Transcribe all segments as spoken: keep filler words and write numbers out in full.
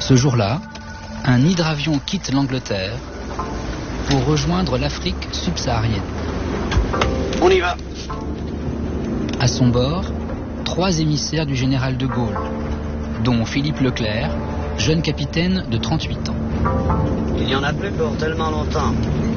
Ce jour-là, un hydravion quitte l'Angleterre pour rejoindre l'Afrique subsaharienne. On y va. À son bord, trois émissaires du général de Gaulle, dont Philippe Leclerc, jeune capitaine de trente-huit ans. Il n'y en a plus pour tellement longtemps.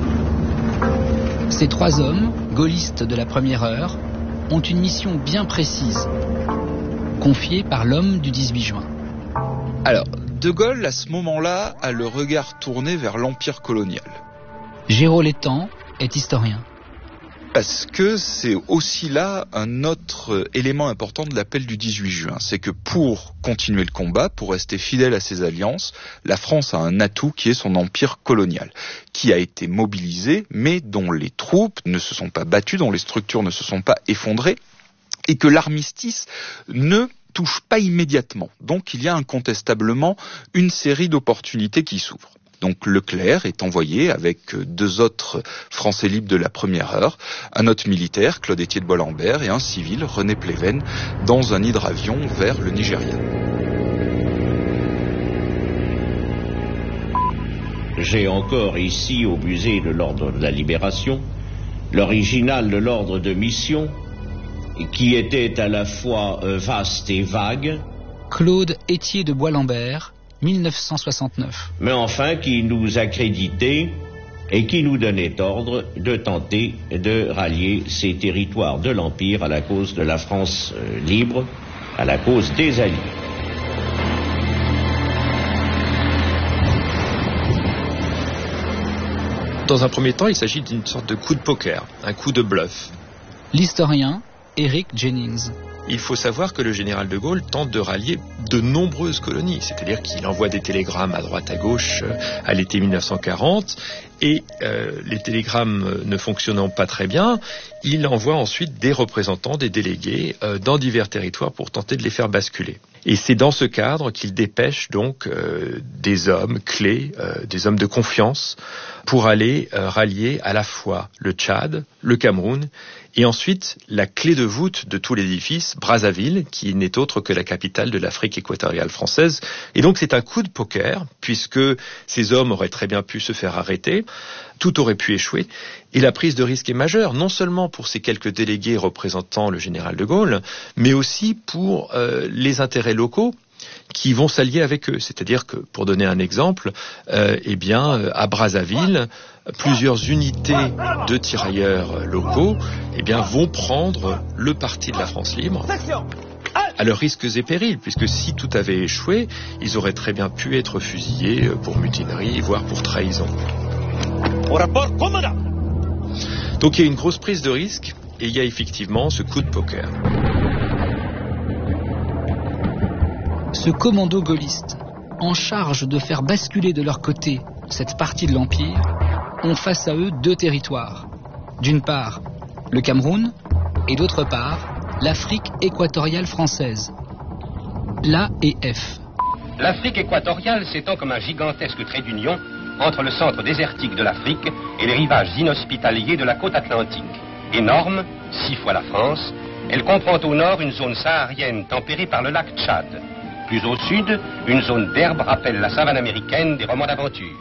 Ces trois hommes, gaullistes de la première heure, ont une mission bien précise, confiée par l'homme du dix-huit juin. Alors, De Gaulle, à ce moment-là, a le regard tourné vers l'Empire colonial. Géraud Létang est historien. Parce que c'est aussi là un autre élément important de l'appel du dix-huit juin. C'est que pour continuer le combat, pour rester fidèle à ses alliances, la France a un atout qui est son empire colonial, qui a été mobilisé, mais dont les troupes ne se sont pas battues, dont les structures ne se sont pas effondrées, et que l'armistice ne touche pas immédiatement. Donc il y a incontestablement une série d'opportunités qui s'ouvrent. Donc Leclerc est envoyé avec deux autres Français libres de la première heure, un autre militaire, Claude-Étienne de Bois-Lambert, et un civil, René Pleven, dans un hydravion vers le Nigeria. J'ai encore ici, au musée de l'Ordre de la Libération, l'original de l'ordre de mission, qui était à la fois vaste et vague. Claude Étienne de Bois-Lambert, mille neuf cent soixante-neuf. Mais enfin qui nous accréditait et qui nous donnait ordre de tenter de rallier ces territoires de l'Empire à la cause de la France euh, libre, à la cause des Alliés. Dans un premier temps, il s'agit d'une sorte de coup de poker, un coup de bluff. L'historien Eric Jennings. Il faut savoir que le général de Gaulle tente de rallier de nombreuses colonies, c'est-à-dire qu'il envoie des télégrammes à droite à gauche à l'été mille neuf cent quarante, et euh, les télégrammes ne fonctionnant pas très bien, il envoie ensuite des représentants, des délégués euh, dans divers territoires pour tenter de les faire basculer. Et c'est dans ce cadre qu'il dépêche donc euh, des hommes clés, euh, des hommes de confiance, pour aller euh, rallier à la fois le Tchad, le Cameroun, et ensuite la clé de voûte de tout l'édifice, Brazzaville, qui n'est autre que la capitale de l'Afrique équatoriale française. Et donc c'est un coup de poker, puisque ces hommes auraient très bien pu se faire arrêter, tout aurait pu échouer, et la prise de risque est majeure, non seulement pour ces quelques délégués représentant le général de Gaulle, mais aussi pour euh, les intérêts locaux qui vont s'allier avec eux. C'est-à-dire que, pour donner un exemple, euh, eh bien, euh, à Brazzaville, plusieurs unités de tirailleurs locaux eh bien, vont prendre le parti de la France libre, à leurs risques et périls, puisque si tout avait échoué, ils auraient très bien pu être fusillés pour mutinerie, voire pour trahison. Donc il y a une grosse prise de risque, et il y a effectivement ce coup de poker. Ce commando gaulliste, en charge de faire basculer de leur côté cette partie de l'Empire, ont face à eux deux territoires. D'une part, le Cameroun, et d'autre part, l'Afrique équatoriale française, l'A E F. L'Afrique équatoriale s'étend comme un gigantesque trait d'union entre le centre désertique de l'Afrique et les rivages inhospitaliers de la côte atlantique. Énorme, six fois la France, elle comprend au nord une zone saharienne tempérée par le lac Tchad. Plus au sud, une zone d'herbe rappelle la savane américaine des romans d'aventure.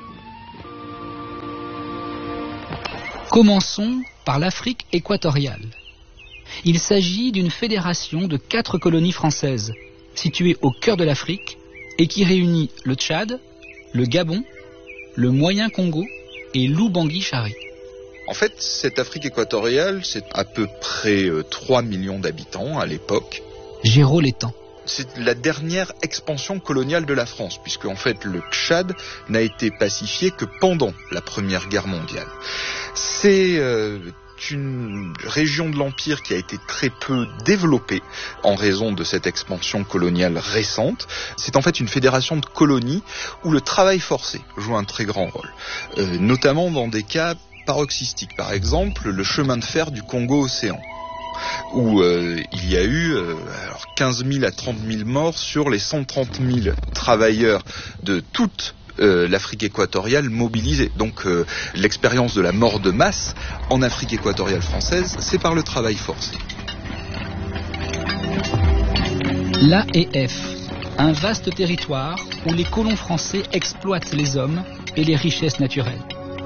Commençons par l'Afrique équatoriale. Il s'agit d'une fédération de quatre colonies françaises, situées au cœur de l'Afrique et qui réunit le Tchad, le Gabon, le Moyen Congo et l'Oubangui-Chari. En fait, cette Afrique équatoriale, c'est à peu près euh, trois millions d'habitants à l'époque. Géraud Létang. C'est la dernière expansion coloniale de la France, puisque en fait le Tchad n'a été pacifié que pendant la Première Guerre mondiale. C'est euh, une région de l'Empire qui a été très peu développée en raison de cette expansion coloniale récente. C'est en fait une fédération de colonies où le travail forcé joue un très grand rôle, euh, notamment dans des cas paroxystiques. Par exemple, le chemin de fer du Congo-Océan, où euh, il y a eu euh, alors quinze mille à trente mille morts sur les cent trente mille travailleurs de toute euh, l'Afrique équatoriale mobilisés. Donc euh, l'expérience de la mort de masse en Afrique équatoriale française, c'est par le travail forcé. L'A E F, Un vaste territoire où les colons français exploitent les hommes et les richesses naturelles.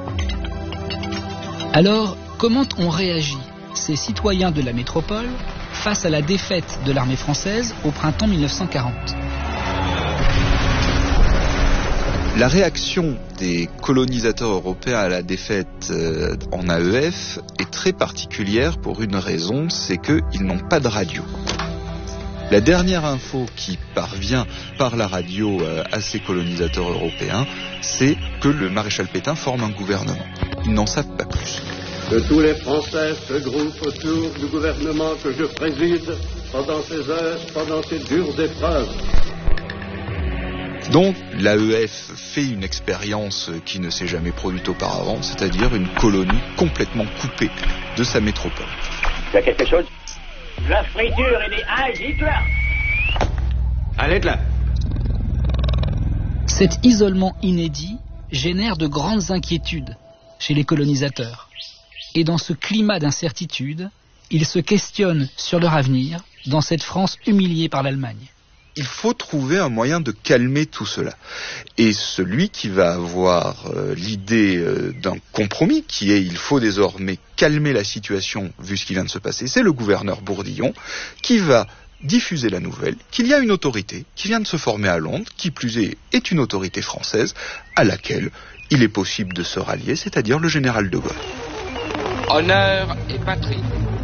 Alors, comment ont réagi ces citoyens de la métropole face à la défaite de l'armée française au printemps mille neuf cent quarante ? La réaction des colonisateurs européens à la défaite euh, en A E F est très particulière pour une raison, c'est qu'ils n'ont pas de radio. La dernière info qui parvient par la radio euh, à ces colonisateurs européens, c'est que le maréchal Pétain forme un gouvernement. Ils n'en savent pas plus. Que tous les Français se groupent autour du gouvernement que je préside pendant ces heures, pendant ces dures épreuves. Donc, l'A E F fait une expérience qui ne s'est jamais produite auparavant, c'est-à-dire une colonie complètement coupée de sa métropole. Il y a quelque chose ? La friture et des Heil Hitler ! Allez de là. Cet isolement inédit génère de grandes inquiétudes chez les colonisateurs. Et dans ce climat d'incertitude, ils se questionnent sur leur avenir dans cette France humiliée par l'Allemagne. Il faut trouver un moyen de calmer tout cela. Et celui qui va avoir euh, l'idée euh, d'un compromis, qui est il faut désormais calmer la situation vu ce qui vient de se passer, c'est le gouverneur Bourdillon, qui va diffuser la nouvelle qu'il y a une autorité qui vient de se former à Londres, qui plus est, est une autorité française à laquelle il est possible de se rallier, c'est-à-dire le général de Gaulle. Honneur et patrie.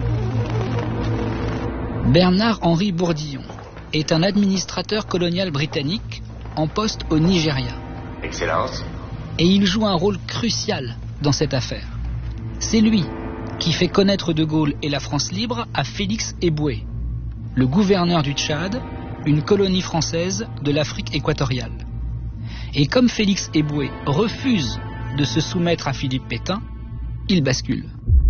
Bernard-Henri Bourdillon est un administrateur colonial britannique en poste au Nigeria. Excellence. Et il joue un rôle crucial dans cette affaire. C'est lui qui fait connaître De Gaulle et la France libre à Félix Éboué, le gouverneur du Tchad, une colonie française de l'Afrique équatoriale. Et comme Félix Éboué refuse de se soumettre à Philippe Pétain, il bascule.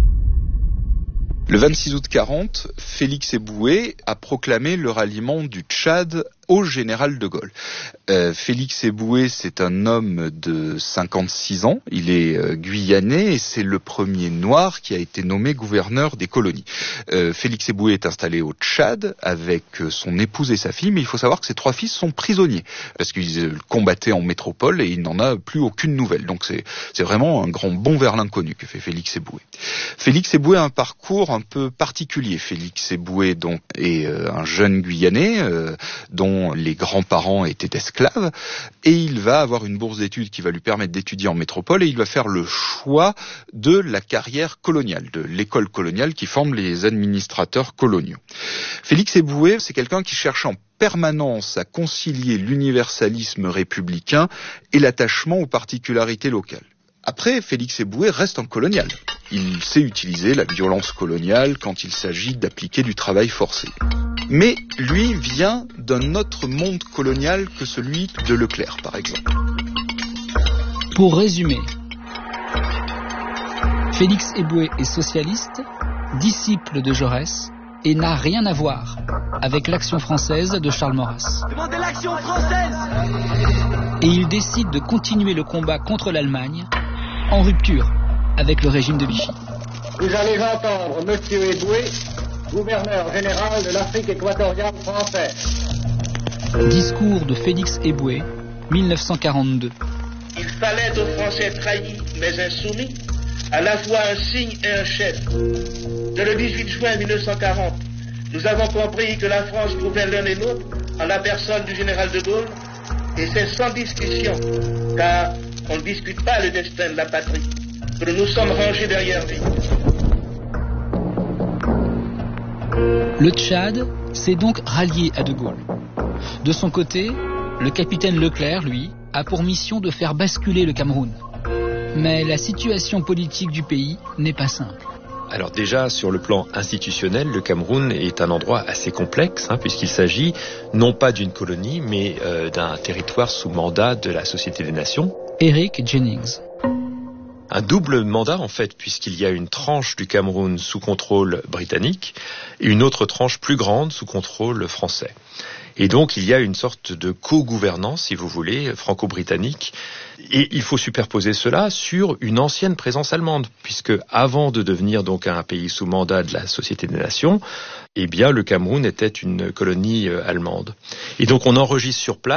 Le vingt-six août quarante, Félix Éboué a proclamé le ralliement du Tchad au général de Gaulle. Euh, Félix Éboué, c'est un homme de cinquante-six ans, il est euh, guyanais et c'est le premier noir qui a été nommé gouverneur des colonies. Euh, Félix Éboué est installé au Tchad avec euh, son épouse et sa fille, mais il faut savoir que ses trois fils sont prisonniers parce qu'ils euh, combattaient en métropole et il n'en a plus aucune nouvelle. Donc c'est, c'est vraiment un grand bond vers l'inconnu que fait Félix Éboué. Félix Éboué a un parcours un peu particulier. Félix Éboué donc, est euh, un jeune guyanais euh, dont les grands-parents étaient esclaves, et il va avoir une bourse d'études qui va lui permettre d'étudier en métropole, et il va faire le choix de la carrière coloniale, de l'école coloniale qui forme les administrateurs coloniaux. Félix Éboué, c'est quelqu'un qui cherche en permanence à concilier l'universalisme républicain et l'attachement aux particularités locales. Après, Félix Éboué reste un colonial. Il sait utiliser la violence coloniale quand il s'agit d'appliquer du travail forcé. Mais lui vient d'un autre monde colonial que celui de Leclerc, par exemple. Pour résumer, Félix Éboué est socialiste, disciple de Jaurès, et n'a rien à voir avec l'action française de Charles Maurras. Demandez l'action française ! Et il décide de continuer le combat contre l'Allemagne en rupture avec le régime de Vichy. Vous allez entendre Monsieur Éboué, gouverneur général de l'Afrique équatoriale française. Discours de Félix Éboué, mille neuf cent quarante-deux. Il fallait aux Français trahis mais insoumis à la fois un signe et un chef. Dès le dix-huit juin mille neuf cent quarante, nous avons compris que la France trouvait l'un et l'autre en la personne du général de Gaulle, et c'est sans discussion, car on ne discute pas le destin de la patrie, que nous nous sommes rangés derrière lui. Le Tchad s'est donc rallié à De Gaulle. De son côté, le capitaine Leclerc, lui, a pour mission de faire basculer le Cameroun. Mais la situation politique du pays n'est pas simple. Alors déjà, sur le plan institutionnel, le Cameroun est un endroit assez complexe, hein, puisqu'il s'agit non pas d'une colonie, mais euh, d'un territoire sous mandat de la Société des Nations. Eric Jennings. Un double mandat en fait, puisqu'il y a une tranche du Cameroun sous contrôle britannique et une autre tranche plus grande sous contrôle français. Et donc il y a une sorte de co-gouvernance, si vous voulez, franco-britannique. Et il faut superposer cela sur une ancienne présence allemande, puisque avant de devenir donc un pays sous mandat de la Société des Nations, eh bien le Cameroun était une colonie allemande. Et donc on enregistre sur place